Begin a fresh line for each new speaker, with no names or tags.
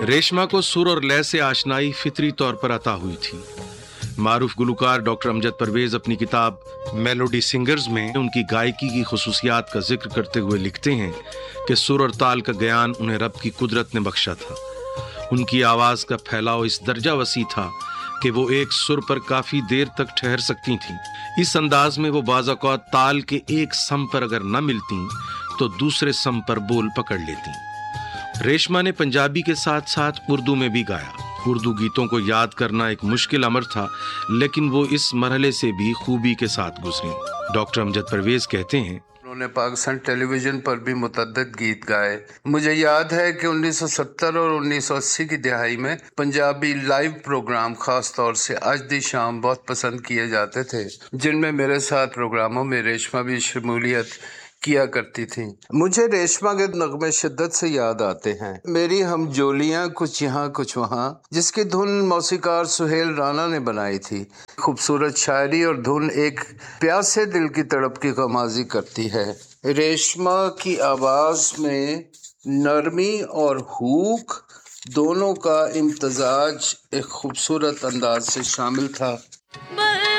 रेशमा को सुर और लय से आशनाई फितरी तौर पर अता हुई थी। मारूफ गुलकार डॉक्टर अमजद परवेज अपनी किताब मेलोडी सिंगर्स में उनकी गायकी की खुसूसियात का जिक्र करते हुए लिखते हैं कि सुर और ताल का ज्ञान उन्हें रब की कुदरत ने बख्शा था। उनकी आवाज का फैलाव इस दर्जा वसी था कि वो एक सुर पर काफी देर तक ठहर सकती थीं। इस अंदाज में वो बाज़ औक़ात ताल के एक सम पर अगर न मिलती तो दूसरे सम पर बोल पकड़ लेती। रेशमा ने पंजाबी के साथ साथ उर्दू में भी गाया। उर्दू गीतों को याद करना एक मुश्किल अमर था, लेकिन वो इस मरहले से भी खूबी के साथ गुजरी। डॉक्टर अमजद परवेज कहते हैं,
उन्होंने पाकिस्तान टेलीविजन पर भी मुतअद्दिद गीत गाए। मुझे याद है कि 1970 और 1980 की दिहाई में पंजाबी लाइव प्रोग्राम खास तौर से आज दी शाम बहुत पसंद किए जाते थे, जिनमें मेरे साथ प्रोग्रामों में रेशमा भी शमूलियत किया करती थी। मुझे रेशमा के नगमे शिद्दत से याद आते हैं। मेरी हम जोलियां कुछ यहाँ कुछ वहाँ, जिसकी धुन मौसीकार सुहेल राणा ने बनाई थी। खूबसूरत शायरी और धुन एक प्यासे दिल की तड़प की गमाजी करती है। रेशमा की आवाज में नरमी और हुक दोनों का इम्तजाज एक खूबसूरत अंदाज से शामिल था।